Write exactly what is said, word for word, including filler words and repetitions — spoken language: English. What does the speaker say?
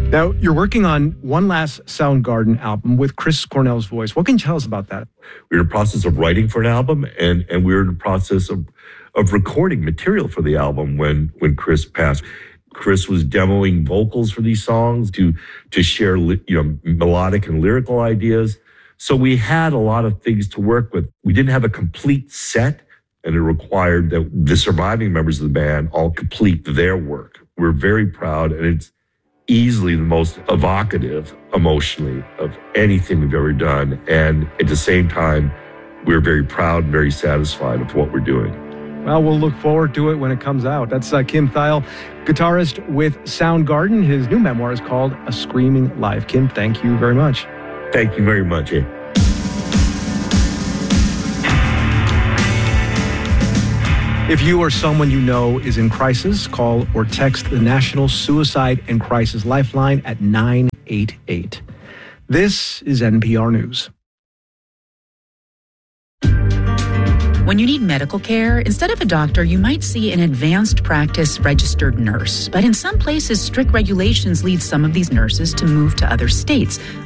Now, you're working on one last Soundgarden album with Chris Cornell's voice. What can you tell us about that? We're in the process of writing for an album, and, and we're in the process of, of recording material for the album when, when Chris passed. Chris was demoing vocals for these songs to, to share, you know, melodic and lyrical ideas. So we had a lot of things to work with. We didn't have a complete set, and it required that the surviving members of the band all complete their work. We're very proud, and it's easily the most evocative emotionally of anything we've ever done. And at the same time, we're very proud and very satisfied with what we're doing. Well, we'll look forward to it when it comes out. That's uh, Kim Thayil, guitarist with Soundgarden. His new memoir is called A Screaming Life. Kim, thank you very much. Thank you very much. Eh? If you or someone you know is in crisis, call or text the National Suicide and Crisis Lifeline at nine eight eight. This is N P R News. When you need medical care, instead of a doctor, you might see an advanced practice registered nurse. But in some places, strict regulations lead some of these nurses to move to other states.